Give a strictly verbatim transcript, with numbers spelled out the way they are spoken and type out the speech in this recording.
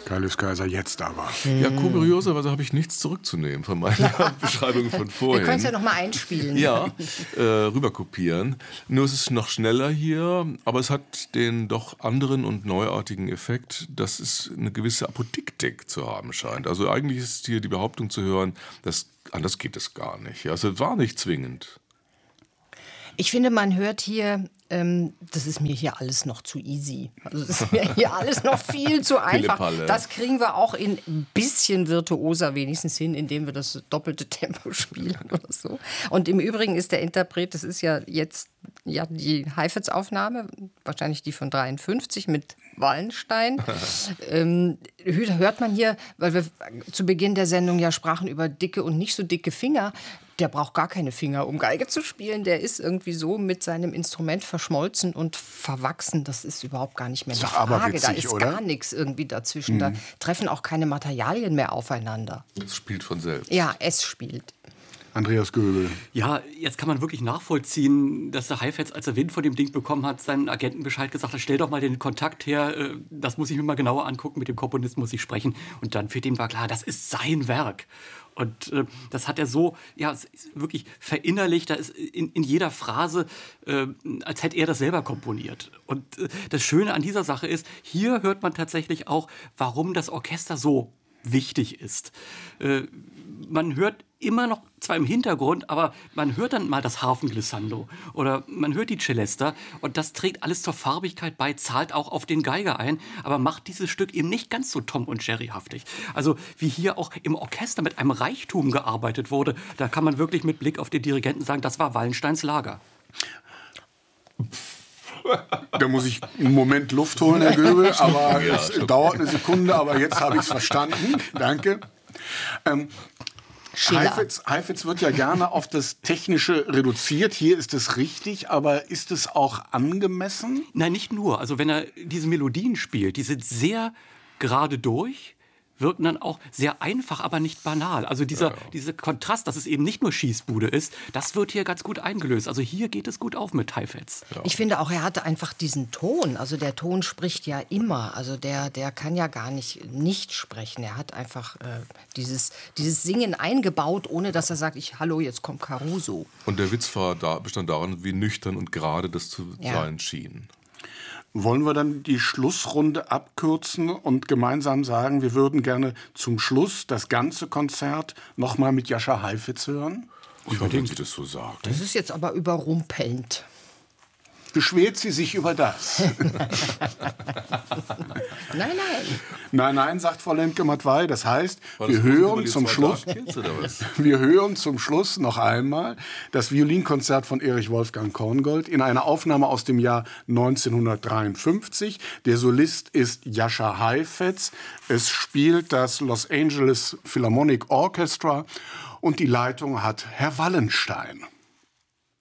Kaius Kaiser, jetzt aber. Ja, kurioserweise habe ich nichts zurückzunehmen von meiner Beschreibung von vorhin. Wir können es ja nochmal einspielen. Ja, äh, rüberkopieren. Nur es ist noch schneller hier, aber es hat den doch anderen und neuartigen Effekt, dass es eine gewisse Apodiktik zu haben scheint. Also eigentlich ist hier die Behauptung zu hören, dass anders geht es gar nicht. Also es war nicht zwingend. Ich finde, man hört hier, ähm, das ist mir hier alles noch zu easy. Also das ist mir hier alles noch viel zu einfach. Pille-Palle. Das kriegen wir auch in ein bisschen virtuoser wenigstens hin, indem wir das doppelte Tempo spielen oder so. Und im Übrigen ist der Interpret, das ist ja jetzt ja, die Heifetz-Aufnahme, wahrscheinlich die von dreiundfünfzig mit Wallenstein. ähm, hört man hier, weil wir zu Beginn der Sendung ja sprachen über dicke und nicht so dicke Finger. Der braucht gar keine Finger, um Geige zu spielen. Der ist irgendwie so mit seinem Instrument verschmolzen und verwachsen. Das ist überhaupt gar nicht mehr eine Frage. Witzig, da ist oder? Gar nichts irgendwie dazwischen. Mhm. Da treffen auch keine Materialien mehr aufeinander. Es spielt von selbst. Ja, es spielt. Andreas Göbel. Ja, jetzt kann man wirklich nachvollziehen, dass der Heifetz, als er Wind von dem Ding bekommen hat, seinen Agenten Bescheid gesagt hat, stell doch mal den Kontakt her, das muss ich mir mal genauer angucken, mit dem Komponisten muss ich sprechen. Und dann für den war klar, das ist sein Werk. Und äh, das hat er so ja, wirklich verinnerlicht, da ist in, in jeder Phrase, äh, als hätte er das selber komponiert. Und äh, das Schöne an dieser Sache ist, hier hört man tatsächlich auch, warum das Orchester so wichtig ist. Äh, man hört immer noch, zwar im Hintergrund, aber man hört dann mal das Harfenglissando oder man hört die Celesta und das trägt alles zur Farbigkeit bei, zahlt auch auf den Geiger ein, aber macht dieses Stück eben nicht ganz so Tom- und Jerry-haftig. Also wie hier auch im Orchester mit einem Reichtum gearbeitet wurde, da kann man wirklich mit Blick auf den Dirigenten sagen, das war Wallensteins Lager. Da muss ich einen Moment Luft holen, Herr Göbel, aber es dauert eine Sekunde, aber jetzt habe ich es verstanden. Danke. Ähm, Heifetz, Heifetz wird ja gerne auf das Technische reduziert. Hier ist es richtig, aber ist es auch angemessen? Nein, nicht nur. Also wenn er diese Melodien spielt, die sind sehr gerade durch, wirken dann auch sehr einfach, aber nicht banal. Also dieser, ja, ja. dieser Kontrast, dass es eben nicht nur Schießbude ist, das wird hier ganz gut eingelöst. Also hier geht es gut auf mit Heifetz. Ja. Ich finde auch, er hatte einfach diesen Ton. Also der Ton spricht ja immer. Also der, der kann ja gar nicht nicht sprechen. Er hat einfach äh, dieses, dieses Singen eingebaut, ohne dass er sagt, ich, hallo, jetzt kommt Caruso. Und der Witz war da, bestand darin, wie nüchtern und gerade das zu ja. sein schien. Wollen wir dann die Schlussrunde abkürzen und gemeinsam sagen, wir würden gerne zum Schluss das ganze Konzert nochmal mit Jascha Heifetz hören? Und ja, wenn Sie das so sagen. Das ist jetzt aber überrumpelnd. Beschwert sie sich über das? Nein, nein. Nein, nein, sagt Frau Lemke-Matwei. Das heißt, wir hören, zum Schluss, wir hören zum Schluss noch einmal das Violinkonzert von Erich Wolfgang Korngold in einer Aufnahme aus dem Jahr neunzehnhundertdreiundfünfzig. Der Solist ist Jascha Heifetz. Es spielt das Los Angeles Philharmonic Orchestra und die Leitung hat Herr Wallenstein.